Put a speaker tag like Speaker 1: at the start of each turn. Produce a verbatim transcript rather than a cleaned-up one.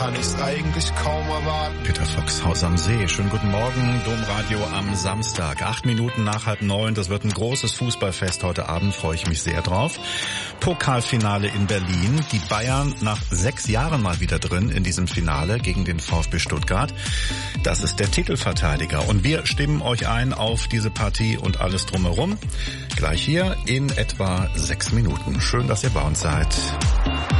Speaker 1: kann ich's eigentlich kaum erwarten.
Speaker 2: Peter Fox, Haus am See. Schönen guten Morgen, Domradio am Samstag. Acht Minuten nach halb neun, das wird ein großes Fußballfest heute Abend, freue ich mich sehr drauf. Pokalfinale in Berlin. Die Bayern nach sechs Jahren mal wieder drin in diesem Finale gegen den VfB Stuttgart. Das ist der Titelverteidiger. Und wir stimmen euch ein auf diese Partie und alles drumherum. Gleich hier in etwa sechs Minuten. Schön, dass ihr bei uns seid.